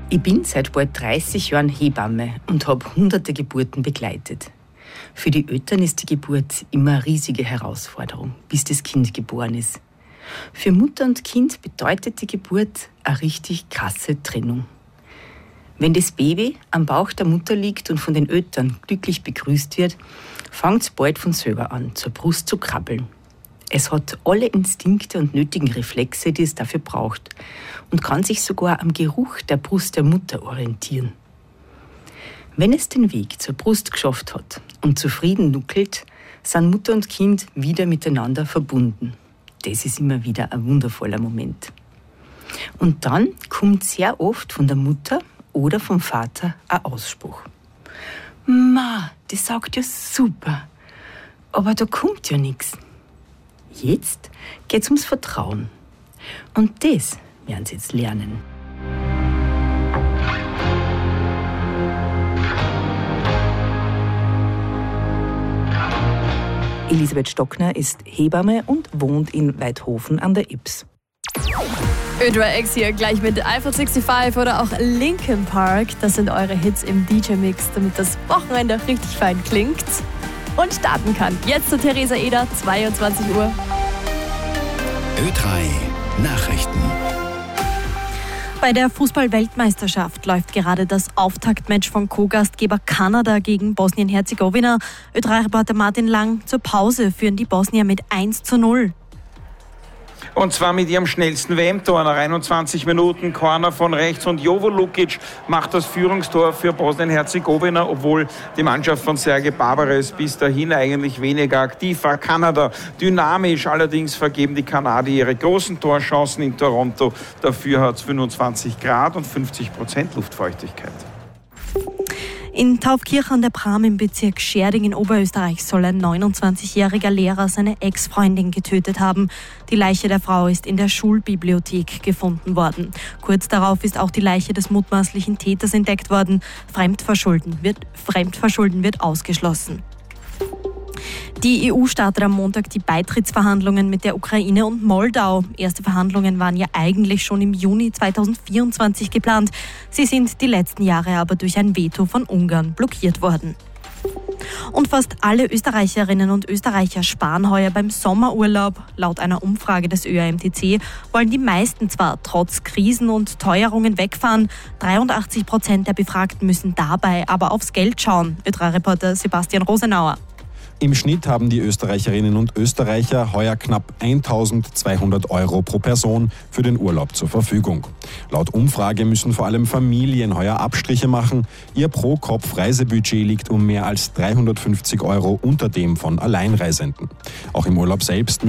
Ich bin seit bald 30 Jahren Hebamme und habe hunderte Geburten begleitet. Für die Eltern ist die Geburt immer eine riesige Herausforderung, bis das Kind geboren ist. Für Mutter und Kind bedeutet die Geburt eine richtig krasse Trennung. Wenn das Baby am Bauch der Mutter liegt und von den Eltern glücklich begrüßt wird, fängt es bald von selber an, zur Brust zu krabbeln. Es hat alle Instinkte und nötigen Reflexe, die es dafür braucht, und kann sich sogar am Geruch der Brust der Mutter orientieren. Wenn es den Weg zur Brust geschafft hat und zufrieden nuckelt, sind Mutter und Kind wieder miteinander verbunden. Das ist immer wieder ein wundervoller Moment. Und dann kommt sehr oft von der Mutter oder vom Vater ein Ausspruch. Ma, das sagt ja super, aber da kommt ja nichts. Jetzt geht's ums Vertrauen. Und das werden Sie jetzt lernen. Elisabeth Stockner ist Hebamme und wohnt in Weidhofen an der Ybbs. Ödra X hier gleich mit Eiffel 65 oder auch Linkin Park. Das sind eure Hits im DJ-Mix, damit das Wochenende richtig fein klingt und starten kann. Jetzt zu Theresa Eder, 22 Uhr. Ö3 Nachrichten. Bei der Fußball-Weltmeisterschaft läuft gerade das Auftaktmatch von Co-Gastgeber Kanada gegen Bosnien-Herzegowina. Ö3-Reporter Martin Lang: Zur Pause führen die Bosnier mit 1:0. Und zwar mit ihrem schnellsten WM-Tor nach 21 Minuten. Corner von rechts und Jovo Lukic macht das Führungstor für Bosnien-Herzegowina, obwohl die Mannschaft von Serge Barbares bis dahin eigentlich weniger aktiv war. Kanada dynamisch, allerdings vergeben die Kanadier ihre großen Torchancen in Toronto. Dafür hat es 25 Grad und 50% Luftfeuchtigkeit. In Taufkirch an der Bram im Bezirk Scherding in Oberösterreich soll ein 29-jähriger Lehrer seine Ex-Freundin getötet haben. Die Leiche der Frau ist in der Schulbibliothek gefunden worden. Kurz darauf ist auch die Leiche des mutmaßlichen Täters entdeckt worden. Fremdverschulden wird ausgeschlossen. Die EU startet am Montag die Beitrittsverhandlungen mit der Ukraine und Moldau. Erste Verhandlungen waren ja eigentlich schon im Juni 2024 geplant. Sie sind die letzten Jahre aber durch ein Veto von Ungarn blockiert worden. Und fast alle Österreicherinnen und Österreicher sparen heuer beim Sommerurlaub. Laut einer Umfrage des ÖAMTC wollen die meisten zwar trotz Krisen und Teuerungen wegfahren. 83% der Befragten müssen dabei aber aufs Geld schauen. Ö3-Reporter Sebastian Rosenauer. Im Schnitt haben die Österreicherinnen und Österreicher heuer knapp 1.200 € pro Person für den Urlaub zur Verfügung. Laut Umfrage müssen vor allem Familien heuer Abstriche machen. Ihr Pro-Kopf-Reisebudget liegt um mehr als 350 € unter dem von Alleinreisenden. Auch im Urlaub selbst